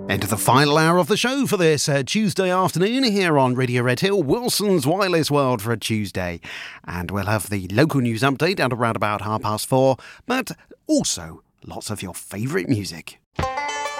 Into the final hour of the show for this Tuesday afternoon here on Radio Red Hill, Wilson's Wireless World for a Tuesday. And we'll have the local news update at around about 4:30, but also lots of your favourite music.